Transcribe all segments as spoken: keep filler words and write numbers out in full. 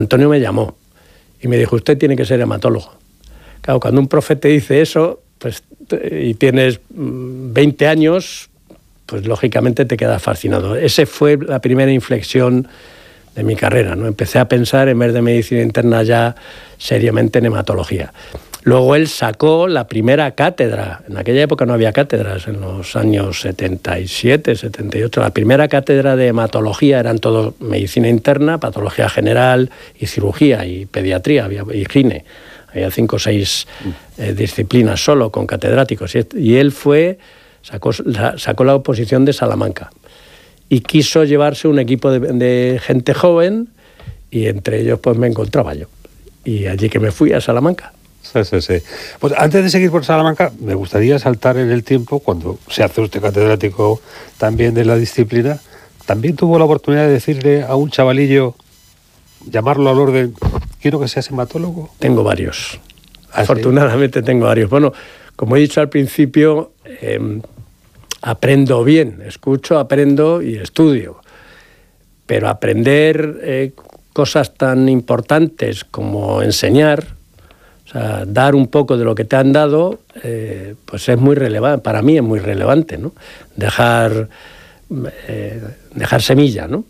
Antonio me llamó y me dijo, usted tiene que ser hematólogo. Claro, cuando un profe te dice eso, pues, y tienes veinte años, pues lógicamente te quedas fascinado. Esa fue la primera inflexión de mi carrera, ¿no? Empecé a pensar, en vez de medicina interna, ya seriamente en hematología. Luego él sacó la primera cátedra. En aquella época no había cátedras, en los años setenta y siete, setenta y ocho. La primera cátedra de hematología eran todo medicina interna, patología general y cirugía y pediatría había, y gine. Había cinco o seis eh, disciplinas solo con catedráticos. Y él fue, sacó, sacó la oposición de Salamanca y quiso llevarse un equipo de, de gente joven y entre ellos pues me encontraba yo. Y allí que me fui a Salamanca. Sí, sí, sí. Pues antes de seguir por Salamanca, me gustaría saltar en el tiempo, cuando se hace usted catedrático también de la disciplina, también tuvo la oportunidad de decirle a un chavalillo, llamarlo al orden, quiero que seas hematólogo. Tengo varios. ¿Ah, Afortunadamente sí? Tengo varios. Bueno, como he dicho al principio, eh, aprendo bien, escucho, aprendo y estudio. Pero aprender eh, cosas tan importantes como enseñar, o sea, dar un poco de lo que te han dado, eh, pues es muy relevante, para mí es muy relevante, ¿no? Dejar, eh, dejar semilla, ¿no?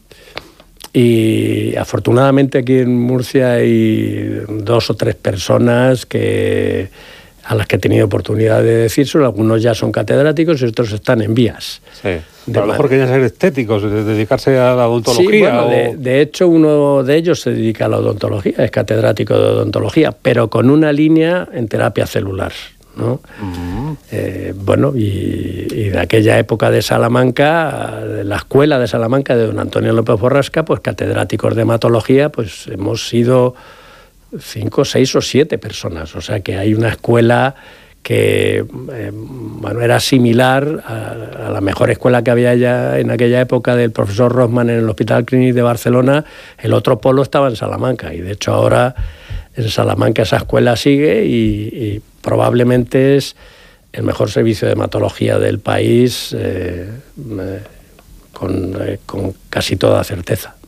Y afortunadamente aquí en Murcia hay dos o tres personas que, a las que he tenido oportunidad de decírselo. Algunos ya son catedráticos y otros están en vías. Sí. De a lo mejor querían ser estéticos, dedicarse a la odontología. Sí, bueno, o... de, de hecho uno de ellos se dedica a la odontología, es catedrático de odontología, pero con una línea en terapia celular, ¿no? Uh-huh. Eh, bueno, y, y de aquella época de Salamanca, de la escuela de Salamanca de don Antonio López Borrasca, pues catedráticos de hematología, pues hemos sido cinco, seis o siete personas, o sea que hay una escuela que eh, bueno, era similar a, a la mejor escuela que había ya en aquella época del profesor Rossmann en el Hospital Clínic de Barcelona. El otro polo estaba en Salamanca y de hecho ahora en Salamanca esa escuela sigue y, y probablemente es el mejor servicio de hematología del país, eh, eh, con, eh, con casi toda certeza.